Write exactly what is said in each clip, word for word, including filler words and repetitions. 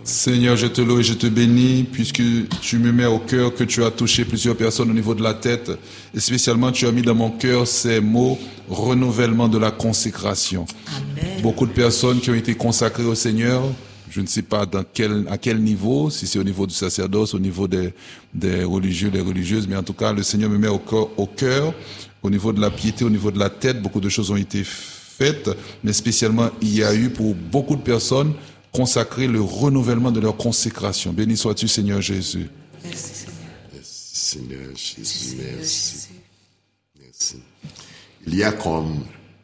Seigneur, je te loue et je te bénis puisque tu me mets au cœur que tu as touché plusieurs personnes au niveau de la tête et spécialement tu as mis dans mon cœur ces mots renouvellement de la consécration. Amen. Beaucoup de personnes qui ont été consacrées au Seigneur, je ne sais pas dans quel, à quel niveau, si c'est au niveau du sacerdoce, au niveau des, des religieux, des religieuses, mais en tout cas le Seigneur me met au cœur, au cœur, au niveau de la piété, au niveau de la tête, beaucoup de choses ont été faites, mais spécialement il y a eu pour beaucoup de personnes consacrer le renouvellement de leur consécration. Béni sois-tu, Seigneur Jésus. Merci, Seigneur. Merci, Seigneur Jésus. Merci. Merci. Il y a comme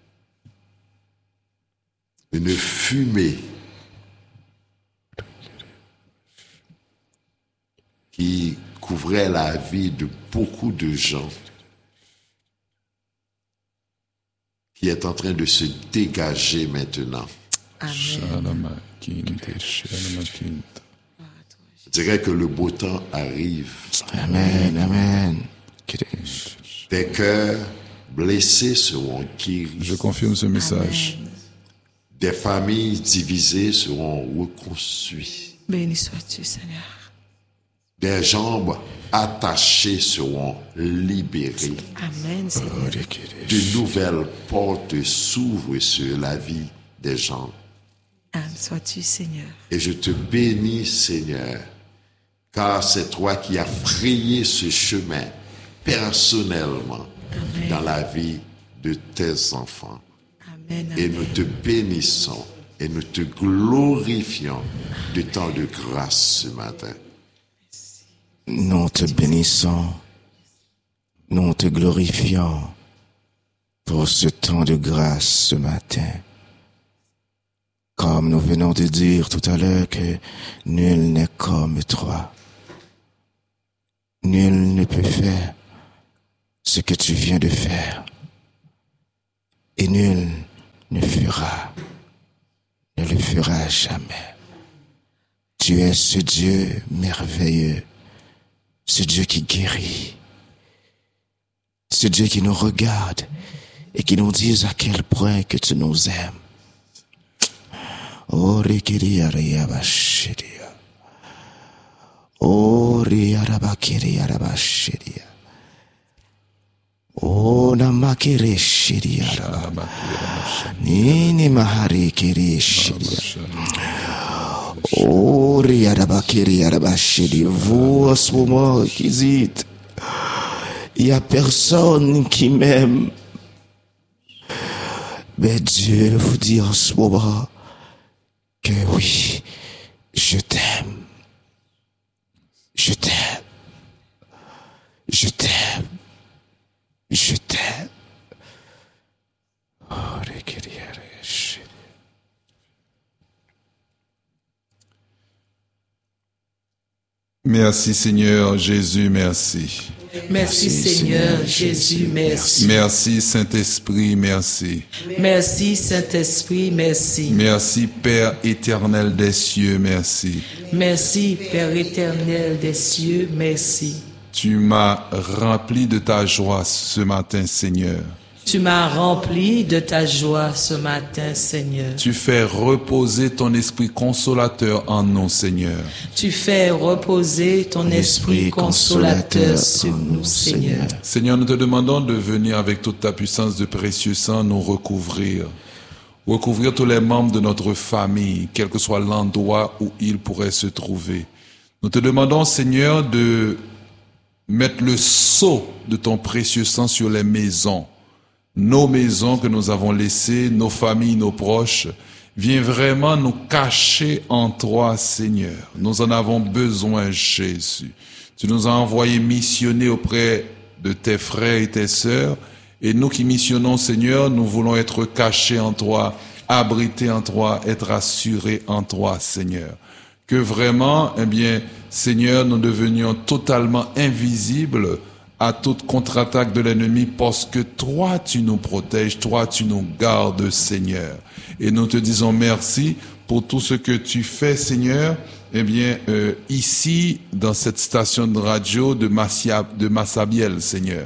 une fumée qui couvrait la vie de beaucoup de gens qui est en train de se dégager maintenant. Amen. Je dirais que le beau temps arrive. Amen, amen. Des cœurs blessés seront guéris. Je confirme ce message. Amen. Des familles divisées seront reconstruites. Béni sois-tu, Seigneur. Des jambes attachées seront libérées. Amen, Seigneur. De nouvelles portes s'ouvrent sur la vie des gens. Amen, sois-tu, Seigneur. Et je te bénis, Seigneur, car c'est toi qui as frayé ce chemin personnellement Amen. dans la vie de tes enfants. Amen, Et amen. nous te bénissons et nous te glorifions de tant de grâce ce matin. Nous te bénissons, nous te glorifions pour ce temps de grâce ce matin. Comme nous venons de dire tout à l'heure que nul n'est comme toi. Nul ne peut faire ce que tu viens de faire. Et nul ne fera, ne le fera jamais. Tu es ce Dieu merveilleux, ce Dieu qui guérit, ce Dieu qui nous regarde et qui nous dit à quel point que tu nous aimes. Oh, Rikiria Riabashiria. Oh, Riarabakiria Rabashiria. Oh, Namakiri Shiria. Nini Mahari Kiri Shiria. Oh, Riarabakiria Rabashiria. Vous, à ce moment, qui dites, il n'y a personne qui m'aime. Mais Dieu vous dit en ce moment, que oui, je t'aime. Je t'aime. Je t'aime. Je t'aime. Oh, Merci Seigneur Jésus, merci. Merci, Seigneur Jésus, merci. Merci Saint-Esprit, merci. Merci, Saint-Esprit, merci. Merci Père éternel des cieux, merci. Merci, Père éternel des cieux, merci. Tu m'as rempli de ta joie ce matin, Seigneur. Tu m'as rempli de ta joie ce matin, Seigneur. Tu fais reposer ton esprit consolateur en nous, Seigneur. Tu fais reposer ton esprit consolateur sur nous, Seigneur. Seigneur, nous te demandons de venir avec toute ta puissance de précieux sang nous recouvrir. Recouvrir tous les membres de notre famille, quel que soit l'endroit où ils pourraient se trouver. Nous te demandons, Seigneur, de mettre le sceau de ton précieux sang sur les maisons. Nos maisons que nous avons laissées, nos familles, nos proches, viens vraiment nous cacher en toi, Seigneur. Nous en avons besoin, Jésus. Tu nous as envoyés missionner auprès de tes frères et tes sœurs, et nous qui missionnons, Seigneur, nous voulons être cachés en toi, abrités en toi, être assurés en toi, Seigneur. Que vraiment, eh bien, Seigneur, nous devenions totalement invisibles à toute contre-attaque de l'ennemi, parce que toi, tu nous protèges, toi, tu nous gardes, Seigneur. Et nous te disons merci pour tout ce que tu fais, Seigneur, eh bien, euh, ici, dans cette station de radio de, Massia, de Massabielle, Seigneur.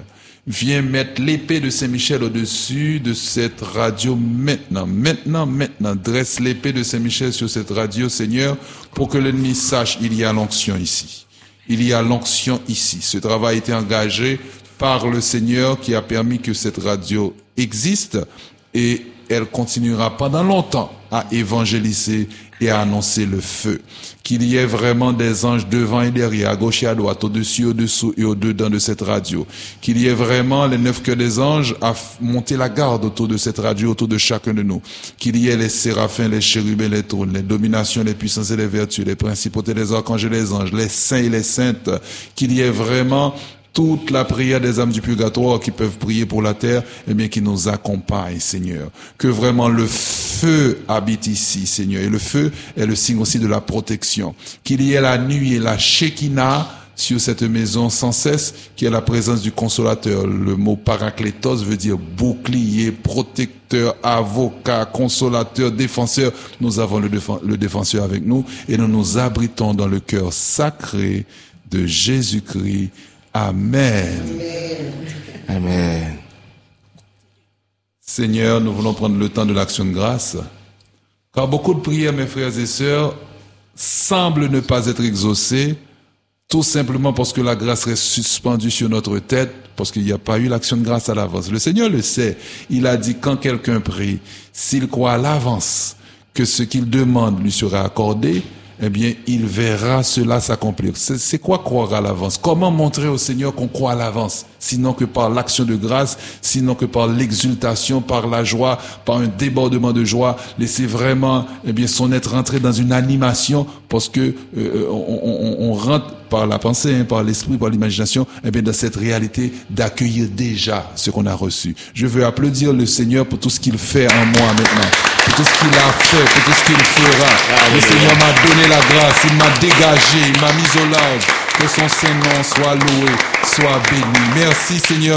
Viens mettre l'épée de Saint-Michel au-dessus de cette radio maintenant, maintenant, maintenant. Dresse l'épée de Saint-Michel sur cette radio, Seigneur, pour que l'ennemi sache il y a l'onction ici. Il y a l'onction ici. Ce travail a été engagé par le Seigneur qui a permis que cette radio existe et elle continuera pendant longtemps à évangéliser et à annoncer le feu. Qu'il y ait vraiment des anges devant et derrière, à gauche et à droite, au-dessus, au-dessous et au-dedans de cette radio. Qu'il y ait vraiment les neuf cœurs des anges à monter la garde autour de cette radio, autour de chacun de nous. Qu'il y ait les séraphins, les chérubins, les trônes, les dominations, les puissances et les vertus, les principautés, les archanges et les anges, les saints et les saintes. Qu'il y ait vraiment toute la prière des âmes du purgatoire qui peuvent prier pour la terre, eh bien, qui nous accompagne, Seigneur. Que vraiment le feu habite ici, Seigneur. Et le feu est le signe aussi de la protection. Qu'il y ait la nuit et la Shekinah sur cette maison sans cesse, qui est la présence du consolateur. Le mot paraklétos veut dire bouclier, protecteur, avocat, consolateur, défenseur. Nous avons le, défen- le défenseur avec nous et nous nous abritons dans le cœur sacré de Jésus-Christ. Amen. Amen. Seigneur, nous voulons prendre le temps de l'action de grâce, car beaucoup de prières, mes frères et sœurs, semblent ne pas être exaucées, tout simplement parce que la grâce reste suspendue sur notre tête, parce qu'il n'y a pas eu l'action de grâce à l'avance. Le Seigneur le sait. Il a dit, quand quelqu'un prie, s'il croit à l'avance que ce qu'il demande lui sera accordé, eh bien, il verra cela s'accomplir. C'est, c'est quoi croire à l'avance? Comment montrer au Seigneur qu'on croit à l'avance? Sinon que par l'action de grâce, sinon que par l'exultation, par la joie, par un débordement de joie. Laisser vraiment, eh bien, son être rentrer dans une animation, parce que euh, on, on, on rentre par la pensée, hein, par l'esprit, par l'imagination, eh bien, dans cette réalité d'accueillir déjà ce qu'on a reçu. Je veux applaudir le Seigneur pour tout ce qu'il fait en moi maintenant, pour tout ce qu'il a fait, pour tout ce qu'il fera. Le Seigneur m'a donné la grâce, il m'a dégagé, il m'a mis au large. Que son Saint-Nom soit loué, soit béni. Merci Seigneur.